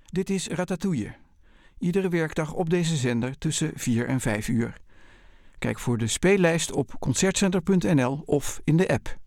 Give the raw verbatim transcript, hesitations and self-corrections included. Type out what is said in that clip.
Dit is Ratatouille. Iedere werkdag op deze zender tussen vier en vijf uur. Kijk voor de speellijst op concertcenter punt n l of in de app.